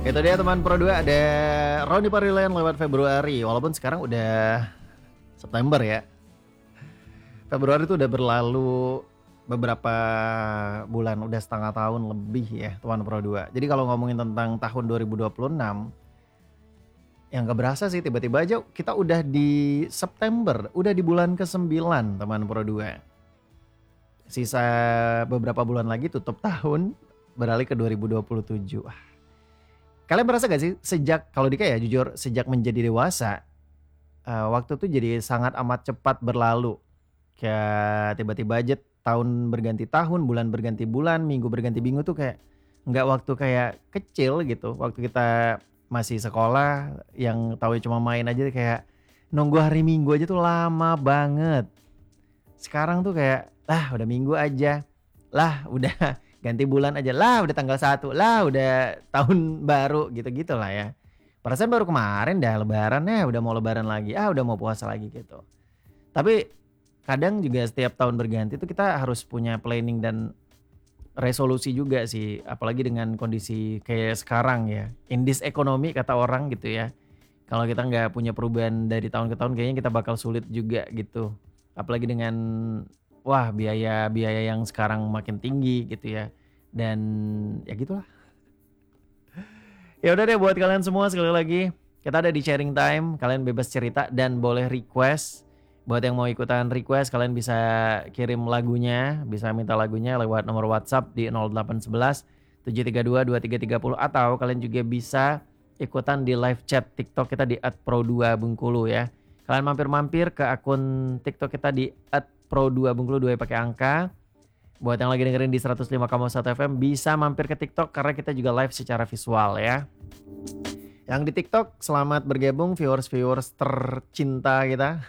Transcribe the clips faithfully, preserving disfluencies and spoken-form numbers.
Itu dia teman Pro dua, ada Ronny Parilan lewat Februari. Walaupun sekarang udah September ya. Februari itu udah berlalu beberapa bulan, udah setengah tahun lebih ya teman Pro dua. Jadi kalau ngomongin tentang tahun dua ribu dua puluh enam, yang gak berasa sih tiba-tiba aja kita udah di September, udah di bulan kesembilan teman Pro dua. Sisa beberapa bulan lagi tutup tahun, beralih ke dua ribu dua puluh tujuh. Kalian merasa gak sih sejak, kalau Dika ya jujur, sejak menjadi dewasa, uh, waktu tuh jadi sangat amat cepat berlalu. Kayak tiba-tiba aja tahun berganti tahun, bulan berganti bulan, minggu berganti minggu tuh kayak nggak waktu kayak kecil gitu. Waktu kita masih sekolah yang tahu cuma main aja kayak nunggu hari Minggu aja tuh lama banget. Sekarang tuh kayak lah udah Minggu aja, lah udah ganti bulan aja, lah udah tanggal satu, lah udah tahun baru gitu-gitu lah ya. Perasaan baru kemarin dah lebaran ya, udah mau lebaran lagi, ah udah mau puasa lagi gitu. Tapi kadang juga setiap tahun berganti tuh kita harus punya planning dan resolusi juga sih. Apalagi dengan kondisi kayak sekarang ya. In this economy kata orang gitu ya. Kalau kita nggak punya perubahan dari tahun ke tahun kayaknya kita bakal sulit juga gitu. Apalagi dengan wah biaya-biaya yang sekarang makin tinggi gitu ya. Dan ya gitulah. Ya udah deh buat kalian semua sekali lagi kita ada di sharing time, kalian bebas cerita dan boleh request. Buat yang mau ikutan request kalian bisa kirim lagunya, bisa minta lagunya lewat nomor WhatsApp di nol delapan satu satu tujuh tiga dua dua tiga tiga nol atau kalian juga bisa ikutan di live chat TikTok kita di at pro dua bengkulu ya. Kalian mampir-mampir ke akun TikTok kita di at pro dua bengkulu dua pakai angka. Buat yang lagi dengerin di seratus lima koma satu F M bisa mampir ke TikTok karena kita juga live secara visual ya. Yang di TikTok selamat bergabung viewers-viewers tercinta kita.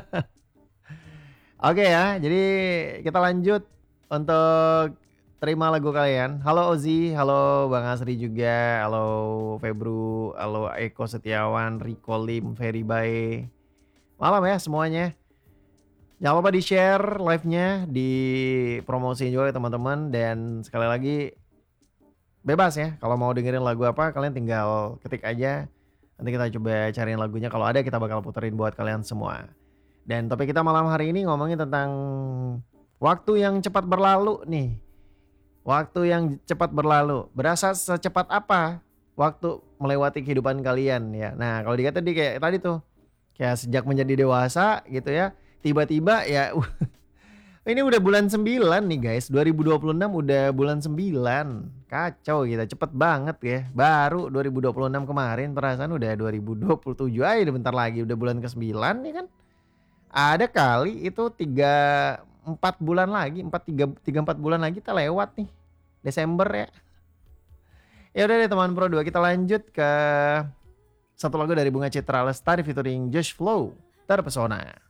Oke ya, jadi kita lanjut untuk terima lagu kalian. Halo Ozi, halo Bang Asri juga, halo Febru, halo Eko Setiawan, Riko Lim, Ferry Bae. Malam ya semuanya. Jangan lupa di-share live-nya, dipromosiin juga ya teman-teman. Dan sekali lagi bebas ya, kalau mau dengerin lagu apa kalian tinggal ketik aja. Nanti kita coba cariin lagunya, kalau ada kita bakal puterin buat kalian semua. Dan topik kita malam hari ini ngomongin tentang waktu yang cepat berlalu nih. Waktu yang cepat berlalu, berasa secepat apa waktu melewati kehidupan kalian ya. Nah kalau dikata di kayak tadi tuh, kayak sejak menjadi dewasa gitu ya, tiba-tiba ya ini udah bulan sembilan nih guys, dua ribu dua puluh enam udah bulan sembilan. Kacau gitu, cepet banget ya. Baru dua ribu dua puluh enam kemarin, perasaan udah dua ribu dua puluh tujuh aja, bentar lagi udah bulan ke sembilan nih kan. Ada kali itu tiga empat bulan lagi, empat tiga empat bulan lagi kita lewat nih. Desember ya. Ya udah deh teman Pro dua, kita lanjut ke satu lagu dari Bunga Citra Lestari featuring Josh Flow, Terpesona.